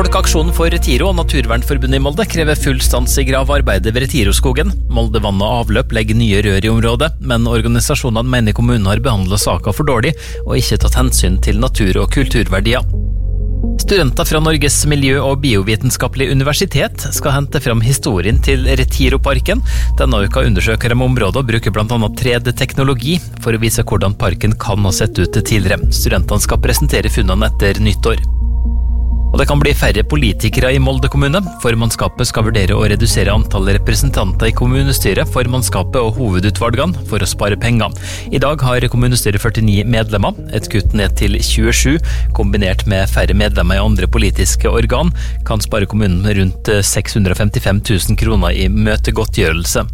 Folkeaksjonen for Retiro og Naturvernforbundet i Molde krever full stans i gravearbeidet ved Retiroskogen. Molde Vann og Avløp legger nye rør i området, men organisasjonene mener kommunen har behandlet saken for dårlig og ikke tatt hensyn til natur- og kulturverdier. Studenter fra Norges miljø- og biovitenskapelige universitet skal hente fram historien til Retiroparken. Denne uka undersøker de området og bruker blant annet 3D-teknologi for å vise hvordan parken kan ha sett ut tidligere. Studentene skal presentere funnene etter nyttår. Og det kan bli færre politikere i Molde kommune. Formannskapet skal vurdere å redusere antallet representanter i kommunestyret, formannskapet og hovedutvalgene for å spare penger. I dag har kommunestyret 49 medlemmer, et kutt ned til 27, kombinert med færre medlemmer i andre politiske organ, kan spare kommunen rundt 655 000 kroner i møtegodtgjørelse.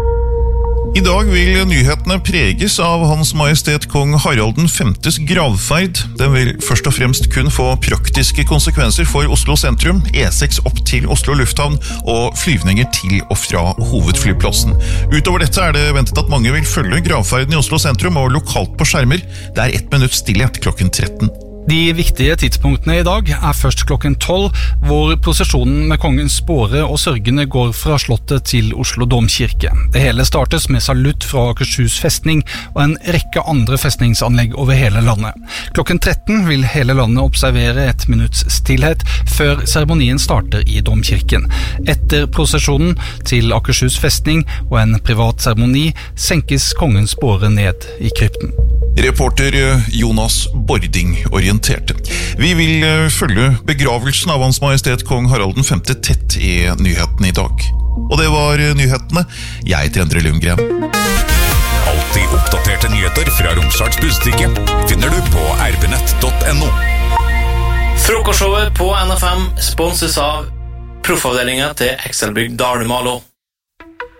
I dag vil nyhetene preges av Hans Majestet Kong Harald Vs gravferd. Den vil først og fremst kun få praktiske konsekvenser for Oslo sentrum, E6 opp til Oslo lufthavn og flyvninger til og fra hovedflyplassen. Utover dette er det ventet at mange vil følge gravferden i Oslo sentrum og lokalt på skjermer. Det er 1 minutt stillhet klokken 13. De viktige tidspunktene i dag er først klokken 12, hvor prosesjonen med kongens båre og sørgende går fra slottet til Oslo domkirke. Det hele startes med salutt fra Akershus festning og en rekke andre festningsanlegg over hele landet. Klokken 13 vil hele landet observere 1 minutts stillhet før seremonien starter i domkirken. Etter prosesjonen til Akershus festning og en privat seremoni senkes kongens båre ned i krypten. Reporter Jonas Bording orienterte. Vi vil følge begravelsen av Hans Majestet Kong Harald V tett i nyhetene i dag. Og det var nyhetene. Jeg heter Endre Lundgren. Alltid oppdaterte nyheter fra Romsdals Budstikke finner du på rbnett.no. Frokostshowet på NFM sponses av proffavdelingen til Excelbygg Dalmalo.